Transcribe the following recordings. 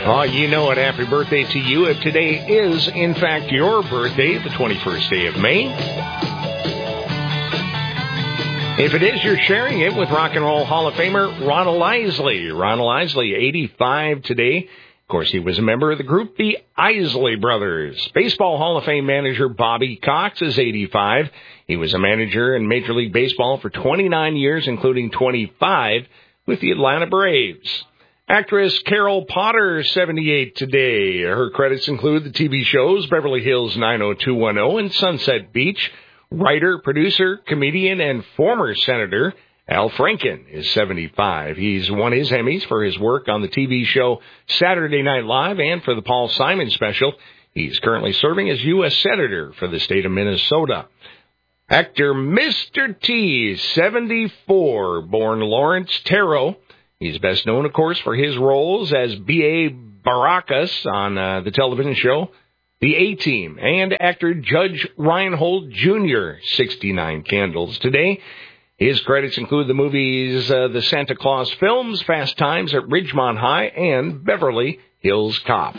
Oh, you know it. Happy birthday to you. If today is, in fact, your birthday, the 21st day of May. If it is, you're sharing it with Rock and Roll Hall of Famer Ronald Isley. Ronald Isley, 85 today. Of course, he was a member of the group, the Isley Brothers. Baseball Hall of Fame manager Bobby Cox is 85. He was a manager in Major League Baseball for 29 years, including 25 with the Atlanta Braves. Actress Carol Potter, 78 today. Her credits include the TV shows Beverly Hills 90210 and Sunset Beach. Writer, producer, comedian, and former Senator Al Franken is 75. He's won his Emmys for his work on the TV show Saturday Night Live and for the Paul Simon special. He's currently serving as U.S. Senator for the state of Minnesota. Actor Mr. T, 74, born Lawrence Tarot. He's best known, of course, for his roles as B.A. Baracus on the television show The A-Team, and actor Judge Reinhold Jr., 69 candles today. His credits include the movies The Santa Claus Films, Fast Times at Ridgemont High, and Beverly Hills Cop.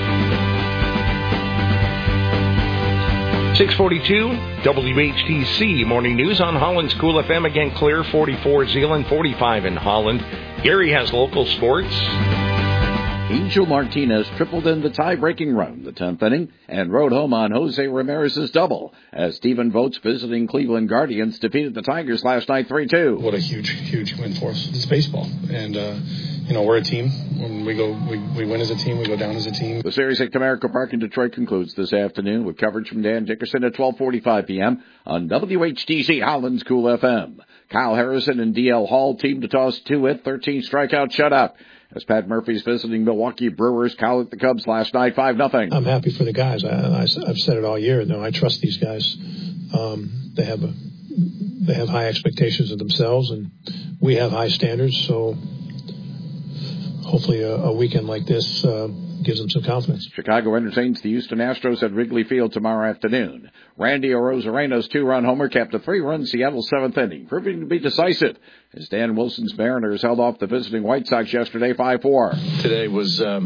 642 WHTC Morning News on Holland's Cool FM. Again, clear, 44 Zeeland, 45 in Holland. Gary has local sports. Angel Martinez tripled in the tie-breaking run, the 10th inning, and rode home on Jose Ramirez's double as Stephen Votes visiting Cleveland Guardians defeated the Tigers last night 3-2. What a huge win for us. It's baseball, and we're a team. When we win as a team, we go down as a team. The series at Comerica Park in Detroit concludes this afternoon with coverage from Dan Dickerson at 12:45 p.m. on WHTC Holland's Cool FM. Kyle Harrison and D.L. Hall team to toss 2-hit, 13 strikeout shutout. As Pat Murphy's visiting Milwaukee Brewers, Kyle at the Cubs last night, 5-0. I'm happy for the guys. I've said it all year. No, I trust these guys. They have high expectations of themselves, and we have high standards. So hopefully a weekend like this gives them some confidence. Chicago entertains the Houston Astros at Wrigley Field tomorrow afternoon. Randy Orozarena's 2-run homer capped a 3-run Seattle 7th inning, proving to be decisive as Dan Wilson's Mariners held off the visiting White Sox yesterday 5-4. Today was, a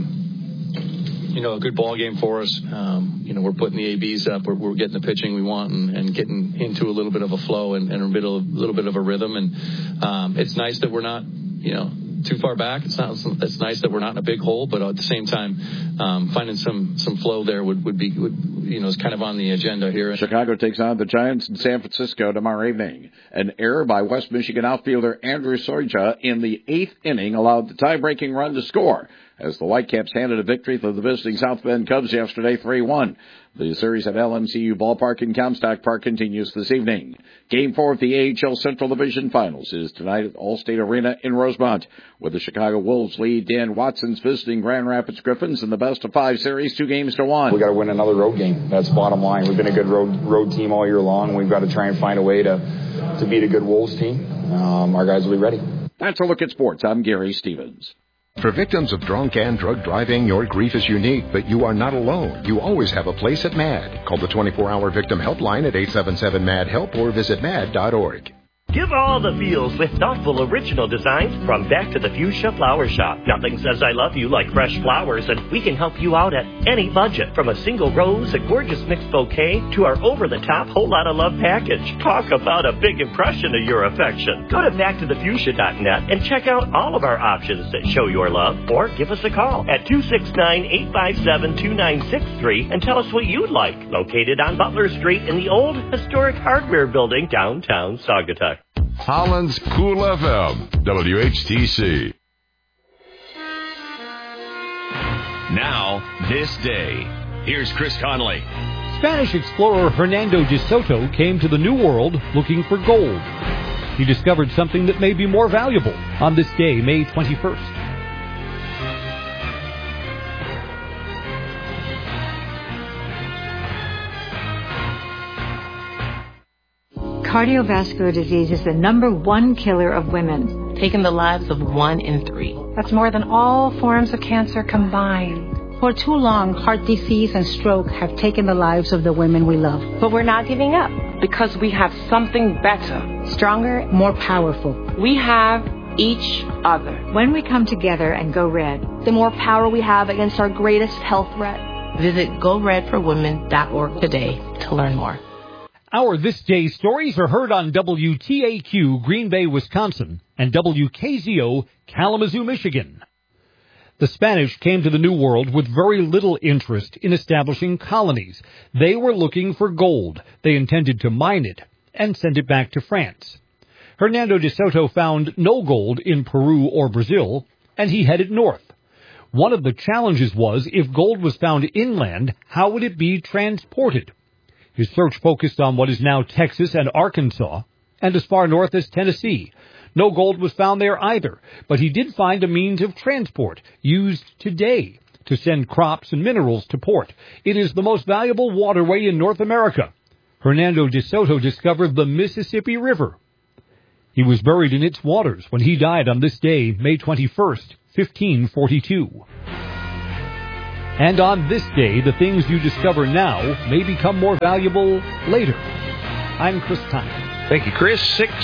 good ball game for us. We're putting the ABs up. We're getting the pitching we want and getting into a little bit of a flow and a little bit of a rhythm. And it's nice that we're not, too far back. It's nice that we're not in a big hole, but at the same time, finding some flow there would be is kind of on the agenda here. Chicago takes on the Giants in San Francisco tomorrow evening. An error by West Michigan outfielder Andrew Soja in the 8th inning allowed the tie-breaking run to score as the Whitecaps handed a victory to the visiting South Bend Cubs yesterday 3-1. The series at LMCU Ballpark in Comstock Park continues this evening. Game 4 of the AHL Central Division Finals is tonight at Allstate Arena in Rosemont. With the Chicago Wolves lead, Dan Watson's visiting Grand Rapids Griffins in the best-of-5 series, 2-1. We got to win another road game. That's bottom line. We've been a good road team all year long. We've got to try and find a way to beat a good Wolves team. Our guys will be ready. That's a look at sports. I'm Gary Stevens. For victims of drunk and drug driving, your grief is unique, but you are not alone. You always have a place at MAD. Call the 24-hour victim helpline at 877-MAD-HELP or visit mad.org. Give all the feels with thoughtful original designs from Back to the Fuchsia Flower Shop. Nothing says I love you like fresh flowers, and we can help you out at any budget. From a single rose, a gorgeous mixed bouquet, to our over-the-top whole lot of love package. Talk about a big impression of your affection. Go to backtothefuchsia.net and check out all of our options that show your love, or give us a call at 269-857-2963 and tell us what you'd like. Located on Butler Street in the old historic hardware building downtown Saugatuck. Holland's Cool FM, WHTC. Now, this day. Here's Chris Conley. Spanish explorer Hernando de Soto came to the New World looking for gold. He discovered something that may be more valuable on this day, May 21st. Cardiovascular disease is the #1 killer of women, taking the lives of 1 in 3. That's more than all forms of cancer combined. For too long, heart disease and stroke have taken the lives of the women we love. But we're not giving up because we have something better, stronger, more powerful. We have each other. When we come together and go red, the more power we have against our greatest health threat. Visit GoRedForWomen.org today to learn more. Our This Day stories are heard on WTAQ, Green Bay, Wisconsin, and WKZO, Kalamazoo, Michigan. The Spanish came to the New World with very little interest in establishing colonies. They were looking for gold. They intended to mine it and send it back to France. Hernando de Soto found no gold in Peru or Brazil, and he headed north. One of the challenges was, if gold was found inland, how would it be transported? His search focused on what is now Texas and Arkansas, and as far north as Tennessee. No gold was found there either, but he did find a means of transport used today to send crops and minerals to port. It is the most valuable waterway in North America. Hernando de Soto discovered the Mississippi River. He was buried in its waters when he died on this day, May 21st, 1542. And on this day, the things you discover now may become more valuable later. I'm Chris Conley. Thank you, Chris.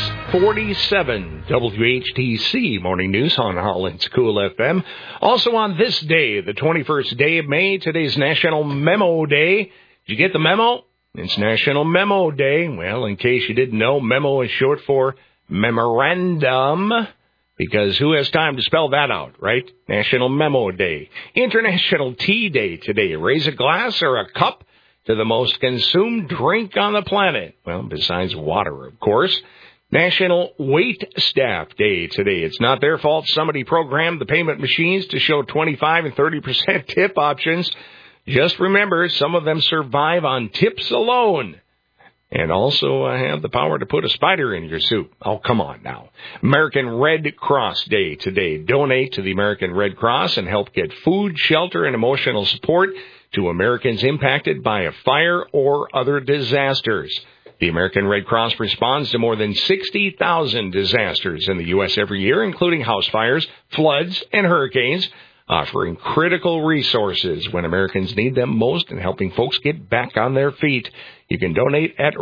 647 WHTC Morning News on Holland's Cool FM. Also on this day, the 21st day of May, today's National Memo Day. Did you get the memo? It's National Memo Day. Well, in case you didn't know, memo is short for memorandum, because who has time to spell that out, right? National Memo Day. International Tea Day today. Raise a glass or a cup to the most consumed drink on the planet. Well, besides water, of course. National Wait Staff Day today. It's not their fault. Somebody programmed the payment machines to show 25 and 30% tip options. Just remember, some of them survive on tips alone. And also have the power to put a spider in your soup. Oh, come on now. American Red Cross Day today. Donate to the American Red Cross and help get food, shelter, and emotional support to Americans impacted by a fire or other disasters. The American Red Cross responds to more than 60,000 disasters in the U.S. every year, including house fires, floods, and hurricanes, offering critical resources when Americans need them most and helping folks get back on their feet. You can donate at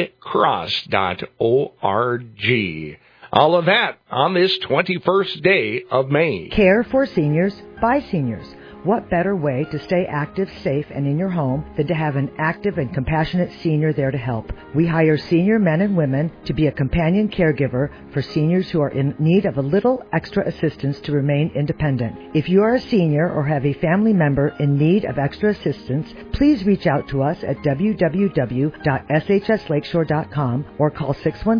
redcross.org. All of that on this 21st day of May. Care for seniors by seniors. What better way to stay active, safe, and in your home than to have an active and compassionate senior there to help? We hire senior men and women to be a companion caregiver for seniors who are in need of a little extra assistance to remain independent. If you are a senior or have a family member in need of extra assistance, please reach out to us at www.shslakeshore.com or call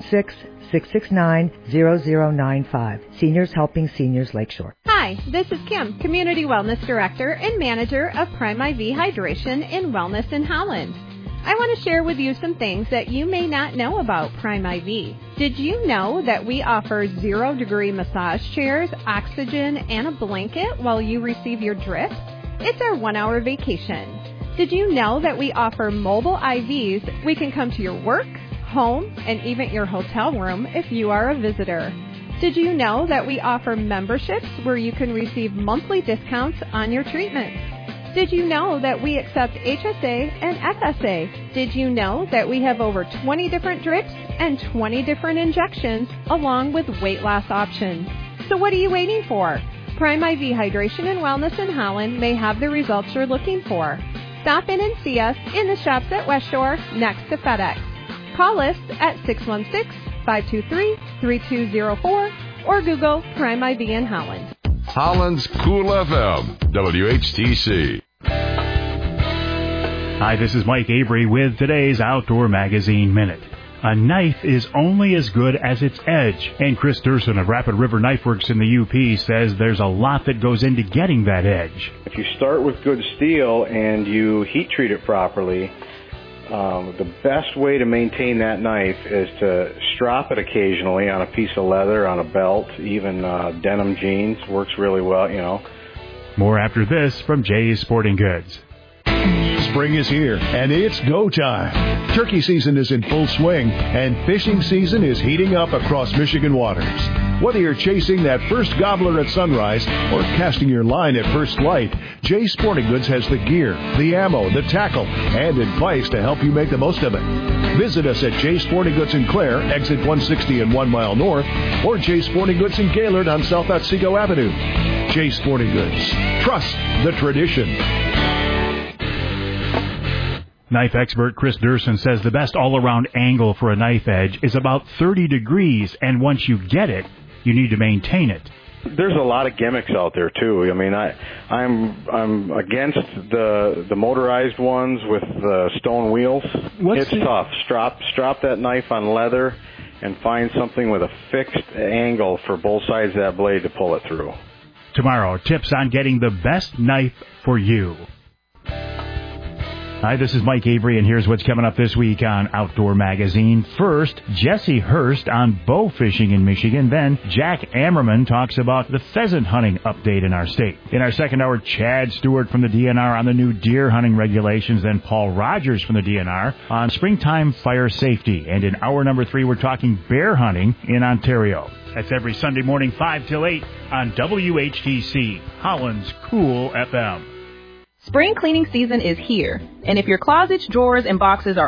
616-669-0095. Seniors Helping Seniors Lakeshore. Hi, this is Kim, Community Wellness Director and Manager of Prime IV Hydration and Wellness in Holland. I want to share with you some things that you may not know about Prime IV. Did you know that we offer 0-degree massage chairs, oxygen, and a blanket while you receive your drip? It's our 1-hour vacation. Did you know that we offer mobile IVs? We can come to your work, home, and even your hotel room if you are a visitor. Did you know that we offer memberships where you can receive monthly discounts on your treatments? Did you know that we accept HSA and FSA? Did you know that we have over 20 different drips and 20 different injections along with weight loss options? So what are you waiting for? Prime IV Hydration and Wellness in Holland may have the results you're looking for. Stop in and see us in the shops at West Shore next to FedEx. Call us at 616-523-3204 or Google Prime IV in Holland. Holland's Cool FM, WHTC. Hi, this is Mike Avery with today's Outdoor Magazine Minute. A knife is only as good as its edge, and Chris Durson of Rapid River Knife Works in the UP says there's a lot that goes into getting that edge. If you start with good steel and you heat treat it properly, the best way to maintain that knife is to strop it occasionally on a piece of leather, on a belt, even denim jeans works really well, you know. More after this from Jay's Sporting Goods. Spring is here, and it's go time. Turkey season is in full swing, and fishing season is heating up across Michigan waters. Whether you're chasing that first gobbler at sunrise or casting your line at first light, Jay's Sporting Goods has the gear, the ammo, the tackle, and advice to help you make the most of it. Visit us at Jay's Sporting Goods in Clare, exit 160 and 1 mile north, or Jay's Sporting Goods in Gaylord on South Otsego Avenue. Jay's Sporting Goods. Trust the tradition. Knife expert Chris Durson says the best all-around angle for a knife edge is about 30 degrees, and once you get it, you need to maintain it. There's a lot of gimmicks out there too. I mean, I'm against the motorized ones with the stone wheels. It's tough. Strap that knife on leather and find something with a fixed angle for both sides of that blade to pull it through. Tomorrow, tips on getting the best knife for you. Hi, this is Mike Avery, and here's what's coming up this week on Outdoor Magazine. First, Jesse Hurst on bow fishing in Michigan. Then, Jack Ammerman talks about the pheasant hunting update in our state. In our second hour, Chad Stewart from the DNR on the new deer hunting regulations. Then Paul Rogers from the DNR on springtime fire safety. And in hour number 3, we're talking bear hunting in Ontario. That's every Sunday morning, 5 till 8 on WHTC, Holland's Cool FM. Spring cleaning season is here, and if your closets, drawers, and boxes are